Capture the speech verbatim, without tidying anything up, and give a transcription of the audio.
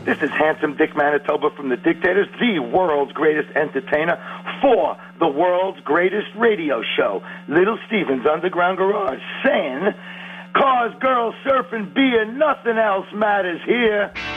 This is Handsome Dick Manitoba from the Dictators, the world's greatest entertainer for the world's greatest radio show, Little Steven's Underground Garage, saying, cars, girls, surfing, beer, nothing else matters here.